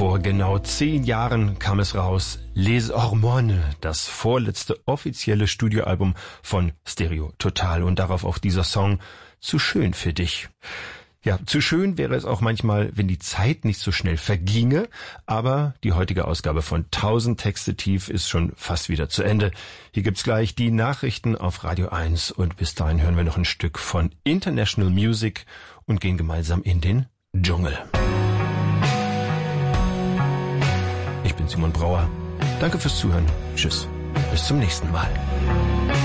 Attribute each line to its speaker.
Speaker 1: Vor genau 10 Jahren kam es raus, Les Hormones, das vorletzte offizielle Studioalbum von Stereo Total und darauf auch dieser Song Zu schön für dich. Ja, zu schön wäre es auch manchmal, wenn die Zeit nicht so schnell verginge, aber die heutige Ausgabe von 1000 Texte tief ist schon fast wieder zu Ende. Hier gibt's gleich die Nachrichten auf Radio 1 und bis dahin hören wir noch ein Stück von International Music und gehen gemeinsam in den Dschungel. Ich bin Simon Brauer. Danke fürs Zuhören. Tschüss. Bis zum nächsten Mal.